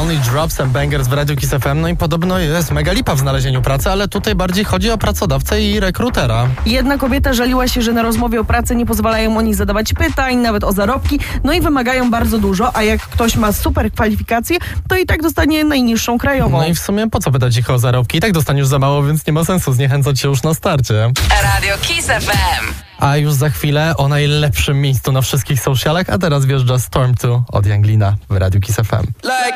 Only Drops and Bangers w Radiu Kiss FM. No i podobno jest mega lipa w znalezieniu pracy, ale tutaj bardziej chodzi o pracodawcę i rekrutera. Jedna kobieta żaliła się, że na rozmowie o pracy nie pozwalają oni zadawać pytań, nawet o zarobki, no i wymagają bardzo dużo, a jak ktoś ma super kwalifikacje, to i tak dostanie najniższą krajową. No i w sumie po co pytać ich o zarobki? I tak dostaniesz za mało, więc nie ma sensu zniechęcać się już na starcie. Radio Kiss FM. A już za chwilę o najlepszym miejscu na wszystkich socialach, a teraz wjeżdża Storm 2 od Younglina w Radiu Kiss FM.